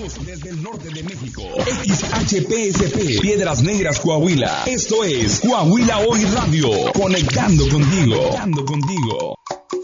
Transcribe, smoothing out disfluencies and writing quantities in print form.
Saludos desde el norte de México. XHPSP, Piedras Negras, Coahuila. Esto es Coahuila Hoy Radio. Conectando contigo.